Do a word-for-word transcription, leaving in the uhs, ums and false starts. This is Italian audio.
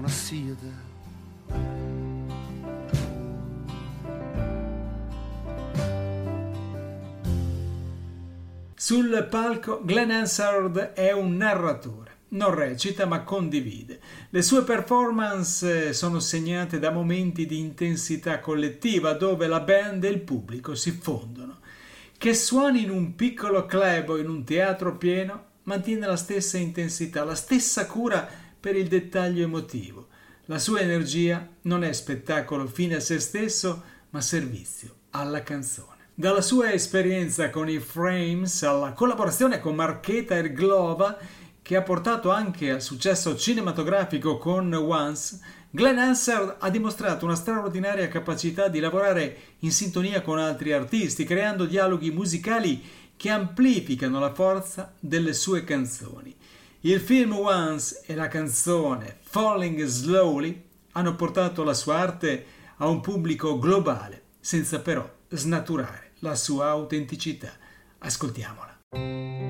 wanna see you there. Sul palco Glenn Hansard è un narratore. Non recita ma condivide. Le sue performance sono segnate da momenti di intensità collettiva dove la band e il pubblico si fondono. Che suoni in un piccolo club o in un teatro pieno, mantiene la stessa intensità, la stessa cura per il dettaglio emotivo. La sua energia non è spettacolo fine a se stesso, ma servizio alla canzone. Dalla sua esperienza con i Frames alla collaborazione con Marchetta e Glova, che ha portato anche al successo cinematografico con Once, Glenn Hansard ha dimostrato una straordinaria capacità di lavorare in sintonia con altri artisti, creando dialoghi musicali che amplificano la forza delle sue canzoni. Il film Once e la canzone Falling Slowly hanno portato la sua arte a un pubblico globale, senza però snaturare la sua autenticità. Ascoltiamola.